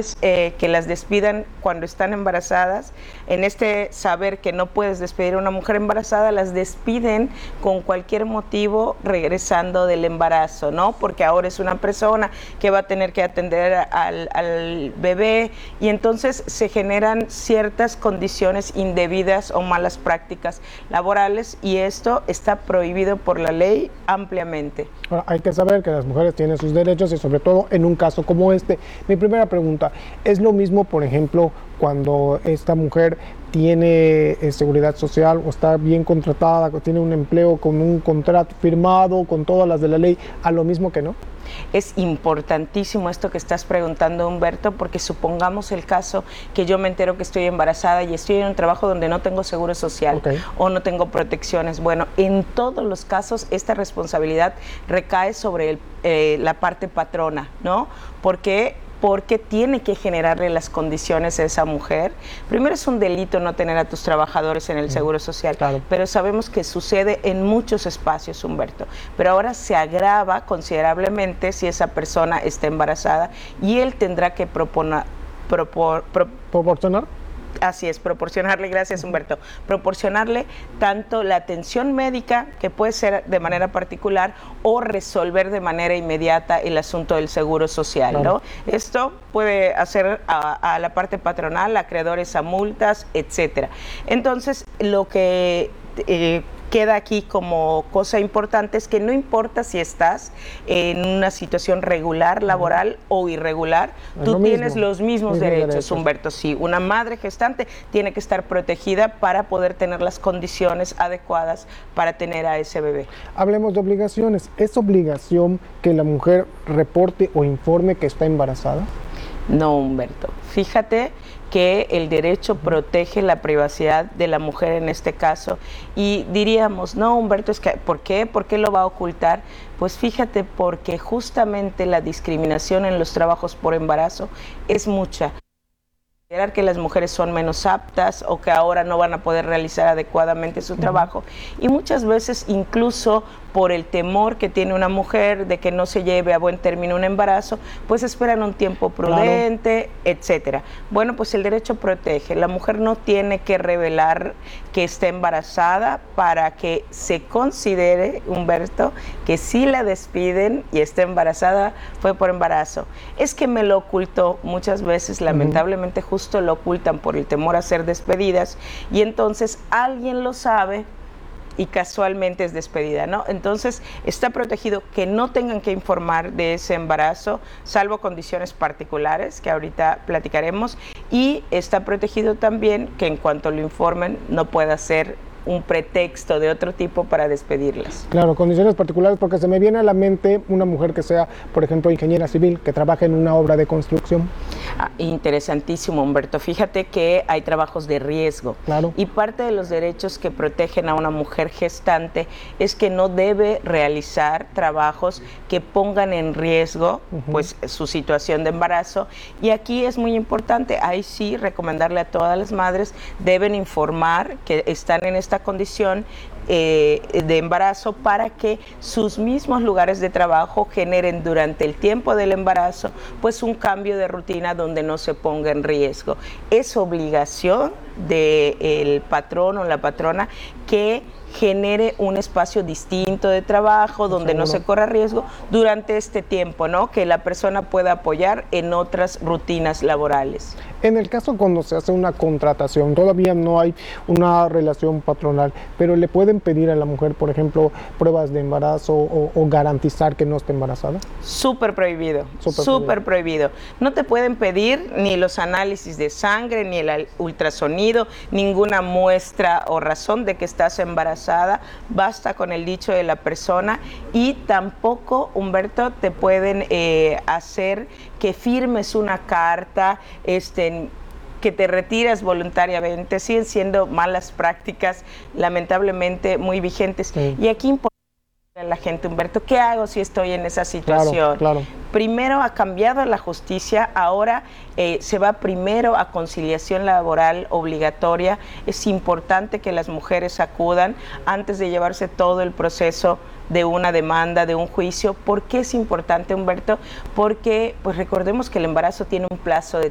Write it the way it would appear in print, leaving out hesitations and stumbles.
es que las despidan cuando están embarazadas. En este saber que no puedes despedir a una mujer embarazada, las despiden con cualquier motivo regresando del embarazo, ¿no? Porque ahora es una persona que va a tener que atender al bebé, y entonces se generan ciertas condiciones indebidas o malas prácticas laborales, y esto está prohibido por la ley ampliamente. Ahora, hay que saber que las mujeres tienen sus derechos, y sobre todo en un caso como este. Mi primera pregunta, ¿es lo mismo, por ejemplo, cuando esta mujer tiene seguridad social o está bien contratada, o tiene un empleo con un contrato firmado, con todas las de la ley, a lo mismo que no? Es importantísimo esto que estás preguntando, Humberto, porque supongamos el caso que yo me entero que estoy embarazada y estoy en un trabajo donde no tengo seguro social o no tengo protecciones. Bueno, en todos los casos esta responsabilidad recae sobre la parte patrona, ¿no? Porque tiene que generarle las condiciones a esa mujer. Primero, es un delito no tener a tus trabajadores en el Seguro Social, pero sabemos que sucede en muchos espacios, Humberto. Pero ahora se agrava considerablemente si esa persona está embarazada, y él tendrá que proporcionar. Así es, proporcionarle, gracias Humberto, proporcionarle tanto la atención médica, que puede ser de manera particular, o resolver de manera inmediata el asunto del seguro social, ¿no? Esto puede hacer a la parte patronal, acreedores a multas, etcétera. Entonces, lo que queda aquí como cosa importante es que no importa si estás en una situación regular, laboral o irregular, tú tienes los mismos derechos, Humberto. Sí, una madre gestante tiene que estar protegida para poder tener las condiciones adecuadas para tener a ese bebé. Hablemos de obligaciones. ¿Es obligación que la mujer reporte o informe que está embarazada? No, Humberto. Fíjate que el derecho protege la privacidad de la mujer en este caso, y diríamos, no, Humberto, es que ¿por qué? ¿Por qué lo va a ocultar? Pues fíjate, porque justamente la discriminación en los trabajos por embarazo es mucha. Considerar que las mujeres son menos aptas o que ahora no van a poder realizar adecuadamente su trabajo, y muchas veces incluso por el temor que tiene una mujer de que no se lleve a buen término un embarazo, pues esperan un tiempo prudente, etcétera. Bueno, pues el derecho protege. La mujer no tiene que revelar que está embarazada para que se considere, Humberto, que si la despiden y está embarazada fue por embarazo. Es que me lo ocultó. Muchas veces, lamentablemente, justo lo ocultan por el temor a ser despedidas, y entonces alguien lo sabe y casualmente es despedida, ¿no? Entonces está protegido que no tengan que informar de ese embarazo, salvo condiciones particulares que ahorita platicaremos, y está protegido también que en cuanto lo informen no pueda ser un pretexto de otro tipo para despedirlas. Claro, condiciones particulares, porque se me viene a la mente una mujer que sea, por ejemplo, ingeniera civil, que trabaja en una obra de construcción. Interesantísimo, Humberto. Fíjate que hay trabajos de riesgo. Y parte de los derechos que protegen a una mujer gestante es que no debe realizar trabajos que pongan en riesgo pues su situación de embarazo. Y aquí es muy importante, ahí sí recomendarle a todas las madres, deben informar que están en esta condición de embarazo, para que sus mismos lugares de trabajo generen durante el tiempo del embarazo pues un cambio de rutina donde no se ponga en riesgo. Es obligación del patrón o la patrona que genere un espacio distinto de trabajo donde no se corra riesgo durante este tiempo, ¿no? Que la persona pueda apoyar en otras rutinas laborales. En el caso cuando se hace una contratación, todavía no hay una relación patronal, pero le pueden pedir a la mujer, por ejemplo, pruebas de embarazo o garantizar que no esté embarazada. Súper prohibido, súper prohibido. No te pueden pedir ni los análisis de sangre, ni el ultrasonido, ninguna muestra o razón de que estás embarazada. Basta con el dicho de la persona, y tampoco, Humberto, te pueden hacer que firmes una carta, que te retiras voluntariamente. Siguen siendo malas prácticas, lamentablemente muy vigentes. Y aquí importante a la gente, Humberto, ¿qué hago si estoy en esa situación? Primero ha cambiado la justicia, ahora se va primero a conciliación laboral obligatoria. Es importante que las mujeres acudan antes de llevarse todo el proceso de una demanda, de un juicio. ¿Por qué es importante, Humberto? Porque pues recordemos que el embarazo tiene un plazo de